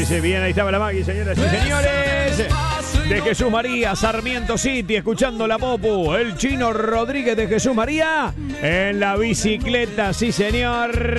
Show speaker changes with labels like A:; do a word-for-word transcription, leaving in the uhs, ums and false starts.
A: sí, bien, ahí estaba la Maggie, señoras y señores. De Jesús María, Sarmiento City, escuchando la Popu. El Chino Rodríguez de Jesús María en la bicicleta, sí, señor.